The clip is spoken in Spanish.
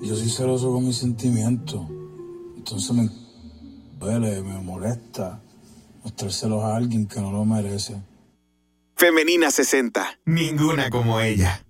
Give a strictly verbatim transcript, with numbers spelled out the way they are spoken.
Yo soy celoso con mis sentimientos. Entonces me duele, me molesta mostrar celos a alguien que no lo merece. Femenina sesenta. Ninguna como ella.